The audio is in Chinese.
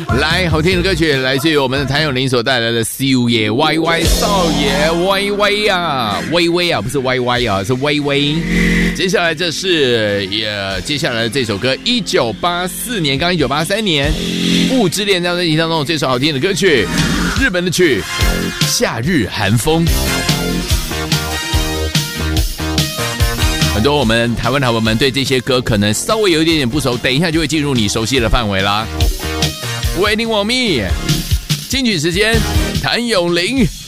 来，好听的歌曲来自于我们的谭咏麟所带来的少爷歪歪，少爷歪歪啊，微微啊，不是歪歪啊，是微微。接下来这是接下来的这首歌，1984年，刚1983年《雾之恋》这张专辑当中这首好听的歌曲，日本的曲《夏日寒风》。很多我们台湾的好朋友们对这些歌可能稍微有一点点不熟，等一下就会进入你熟悉的范围啦。Waiting for me， 金曲时间，谭咏麟。